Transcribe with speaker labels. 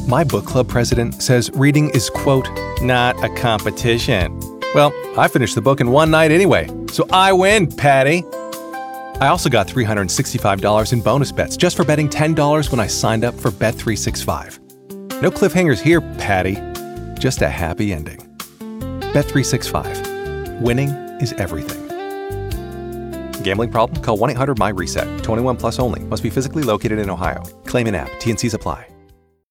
Speaker 1: My book club president says reading is, quote, not a competition. Well, I finished the book in one night anyway, so I win, Patty. I also got $365 in bonus bets just for betting $10 when I signed up for Bet365. No cliffhangers here, Patty. Just a happy ending. Bet365. Winning is everything. Gambling problem? Call 1-800-MY-RESET. 21 plus only. Must be physically located in Ohio. Claim in app. T&Cs apply.